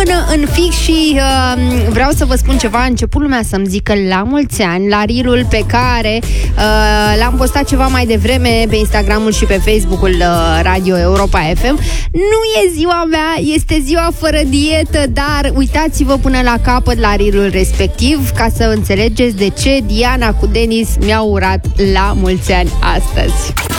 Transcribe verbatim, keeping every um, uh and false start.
până în fix și uh, vreau să vă spun ceva. A început lumea să-mi zică la mulți ani la reel-ul pe care uh, l-am postat ceva mai devreme pe Instagramul și pe Facebook-ul uh, Radio Europa F M. Nu e ziua mea, este ziua fără dietă, dar uitați-vă până la capăt la reel-ul respectiv ca să înțelegeți de ce Diana cu Denis mi-au urat la mulți ani astăzi.